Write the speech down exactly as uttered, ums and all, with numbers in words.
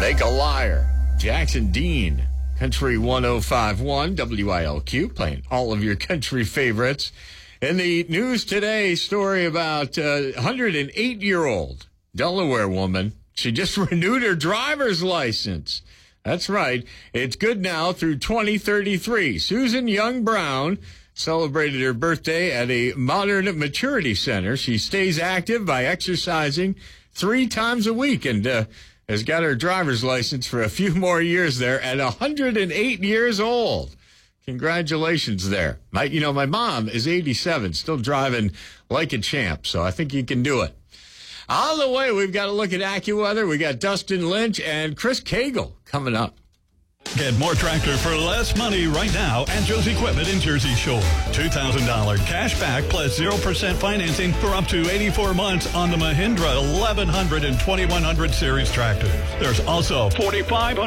Make a Liar. Jackson Dean, Country one oh five point one, W I L Q, playing all of your country favorites. In the news today, story about a one hundred eight-year-old Delaware woman. She just renewed her driver's license. That's right. It's good now through twenty thirty-three. Susan Young Brown celebrated her birthday at a modern maturity center. She stays active by exercising three times a week and uh, has got her driver's license for a few more years there at one hundred eight years old. Congratulations there. My, you know, my mom is eighty-seven, still driving like a champ, so I think you can do it. On the way, we've got to look at AccuWeather. We got Dustin Lynch and Chris Cagle coming up. Get more tractor for less money right now at Joe's Equipment in Jersey Shore. two thousand dollars cash back plus zero percent financing for up to eighty-four months on the Mahindra eleven hundred and twenty-one hundred series tractors. There's also forty-five hundred